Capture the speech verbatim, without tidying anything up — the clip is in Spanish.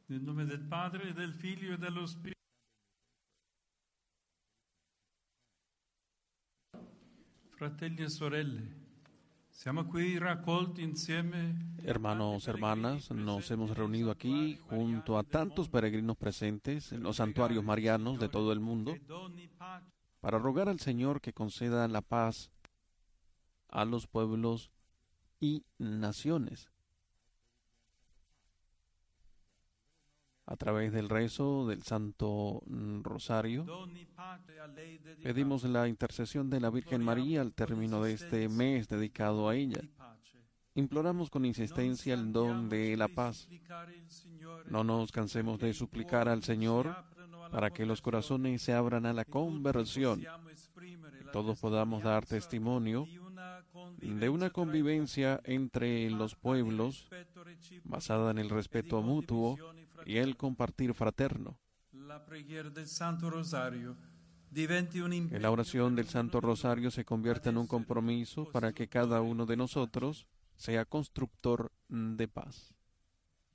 Nel nome del Padre, del Figlio e dello Spirito. Fratelli e sorelle, siamo qui raccolti insieme. Hermanos, hermanas, nos hemos reunido aquí junto a tantos peregrinos presentes en los santuarios marianos de todo el mundo para rogar al Señor que conceda la paz a los pueblos y naciones. A través del rezo del Santo Rosario, pedimos la intercesión de la Virgen María al término de este mes dedicado a ella. Imploramos con insistencia el don de la paz. No nos cansemos de suplicar al Señor para que los corazones se abran a la conversión, que todos podamos dar testimonio de una convivencia entre los pueblos basada en el respeto mutuo y el compartir fraterno. Que la oración del Santo Rosario se convierta en un compromiso para que cada uno de nosotros sea constructor de paz.